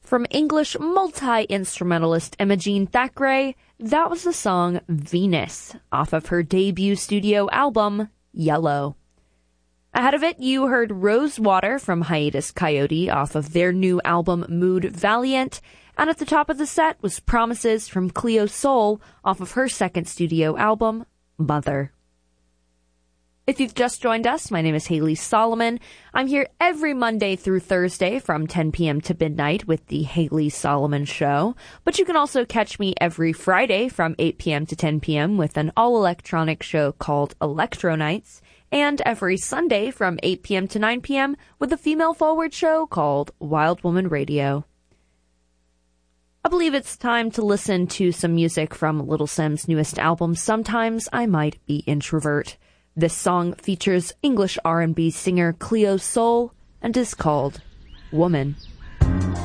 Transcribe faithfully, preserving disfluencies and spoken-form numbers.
From English multi-instrumentalist Imogene Thackeray, that was the song Venus off of her debut studio album, Yellow. Ahead of it, you heard Rosewater from Hiatus Coyote off of their new album Mood Valiant, and at the top of the set was Promises from Cleo Sol off of her second studio album, Mother. If you've just joined us, my name is Haley Solomon. I'm here every Monday through Thursday from ten p.m. to midnight with the Haley Solomon Show. But you can also catch me every Friday from eight p.m. to ten p.m. with an all-electronic show called Electro Nights, and every Sunday from eight p.m. to nine p.m. with a female-forward show called Wild Woman Radio. I believe it's time to listen to some music from Little Sim's newest album, Sometimes I Might Be Introvert. This song features English R and B singer Cleo Sol and is called Woman.